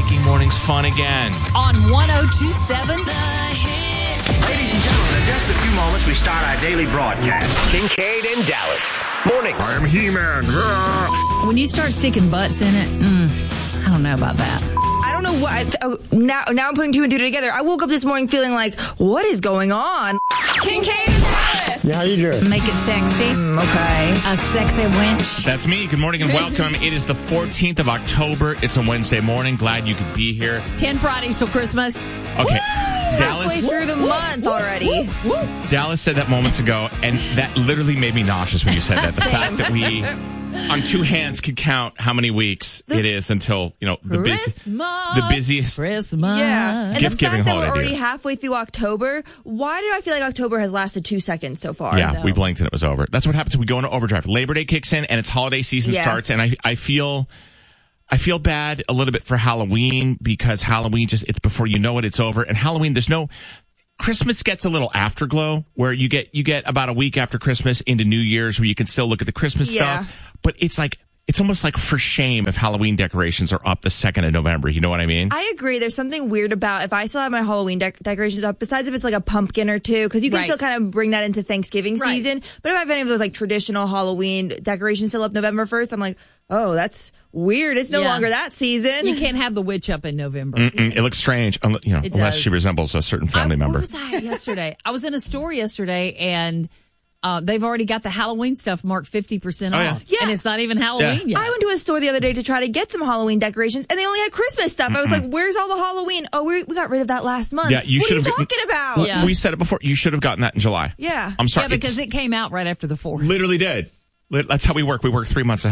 making mornings fun again. On 102.7 The Hit. Ladies and gentlemen, in just a few moments, we start our daily broadcast. Kincaid and Dallas. Mornings. I'm He-Man. When you start sticking butts in it, I don't know about that. I don't know what. Now I'm putting two and two together. I woke up this morning feeling like, what is going on? Kincaid and Dallas. Yeah, how you doing? Make it sexy. Okay. A sexy wench. That's me. Good morning and welcome. It is the 14th of October. It's a Wednesday morning. Glad you could be here. 10 Fridays till Christmas. Okay. Halfway Dallas, through the month already. Dallas said that moments ago, and that literally made me nauseous when you said that. The fact that we, on two hands, could count how many weeks it is until, the busiest. Christmas. Yeah. And the Gift-giving fact that we're holiday already here. halfway through October, why do I feel like October has lasted 2 seconds so far? Yeah, we blinked and it was over. That's what happens when we go into overdrive. Labor Day kicks in and it's holiday season starts, and I feel bad a little bit for Halloween because Halloween it's before you know it, it's over. And Halloween, Christmas gets a little afterglow where you get about a week after Christmas into New Year's where you can still look at the Christmas stuff, but it's almost like for shame if Halloween decorations are up the 2nd of November. You know what I mean? I agree. There's something weird about if I still have my Halloween decorations up, besides if it's like a pumpkin or two, because you can still kind of bring that into Thanksgiving season. But if I have any of those like traditional Halloween decorations still up November 1st, I'm like, oh, that's weird. It's no longer that season. You can't have the witch up in November. It looks strange, unless she resembles a certain family member. Where was I yesterday? I was in a store yesterday and they've already got the Halloween stuff marked 50% off. Yeah. And it's not even Halloween yet. I went to a store the other day to try to get some Halloween decorations, and they only had Christmas stuff. I was like, where's all the Halloween? Oh, we got rid of that last month. Yeah, what are you talking about? Yeah. We said it before. You should have gotten that in July. Yeah. I'm sorry. Yeah, because it came out right after the 4th. Literally did. That's how we work. We work 3 months ahead.